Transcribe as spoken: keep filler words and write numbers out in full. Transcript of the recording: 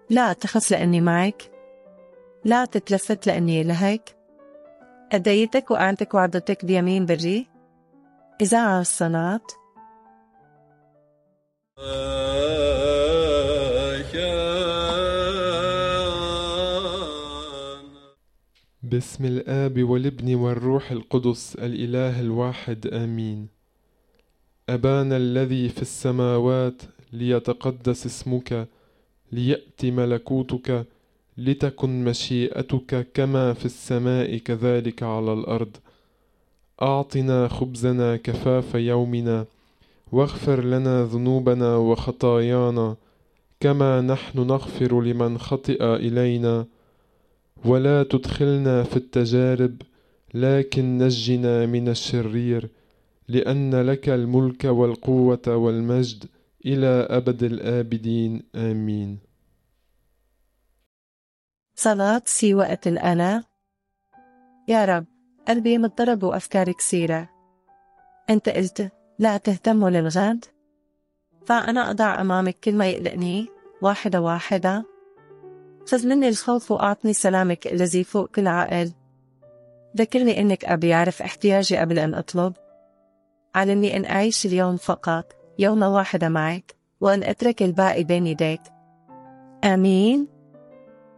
لا أتخف لأني معك، لا تتلفت لأني لهيك. أديتك وأعنتك وعدتك بيمين بري. إذاعة الصلاة. بسم الآب والابن والروح القدس الإله الواحد آمين. أبانا الذي في السماوات، ليتقدس اسمك، ليأتي ملكوتك، لتكن مشيئتك كما في السماء كذلك على الأرض. أعطنا خبزنا كفاف يومنا، واغفر لنا ذنوبنا وخطايانا كما نحن نغفر لمن خطئ إلينا، ولا تدخلنا في التجارب لكن نجنا من الشرير، لأن لك الملك والقوة والمجد إلى أبد الآبدين آمين. صلاة في وقت الأنا. يا رب، قلبي مضطرب وأفكاري كثيرة. أنت قلت لا تهتموا للغد، فأنا أضع أمامك كل ما يقلقني واحدة واحدة. خذ مني الخوف وأعطني سلامك الذي فوق كل عقل. ذكرني إنك أبي يعرف احتياجي قبل أن أطلب. علمني أن أعيش اليوم فقط يوم واحدة معك، وأن أترك الباقي بين يديك. آمين.